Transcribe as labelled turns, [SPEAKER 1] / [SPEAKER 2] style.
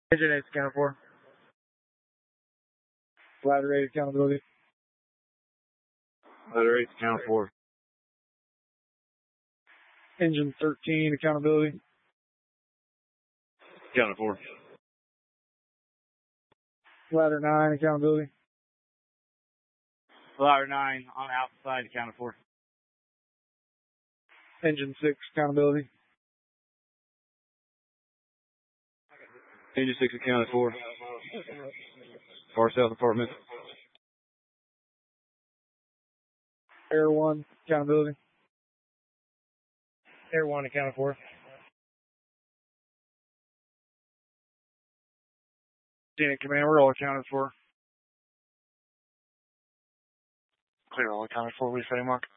[SPEAKER 1] Engine 8 accounted for. Ladder 8 accountability.
[SPEAKER 2] Ladder 8 accounted for.
[SPEAKER 1] Engine 13 accountability.
[SPEAKER 2] Accounted for.
[SPEAKER 1] Ladder 9 accountability.
[SPEAKER 2] Ladder 9 on the outside accounted for.
[SPEAKER 1] Engine 6 accountability.
[SPEAKER 2] Engine 6 accounted for. Far south apartment.
[SPEAKER 1] Air 1 accountability.
[SPEAKER 3] Air 1 accounted for.
[SPEAKER 1] Scenic command, we're all accounted for.
[SPEAKER 3] Clear, all accounted for. What are you saying, Mark?